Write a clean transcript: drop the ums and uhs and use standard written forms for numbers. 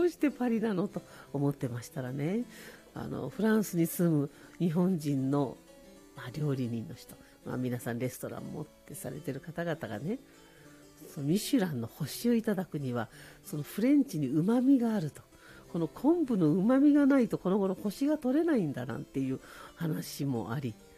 うしてパリなのと思ってましたらね、フランスに住む日本人の、料理人の人、皆さんレストラン持ってされてる方々がね、そのミシュランの星をいただくには、そのフレンチにうまみがあると。この昆布のうまみがないとこの頃星が取れないんだなんていう話もあり、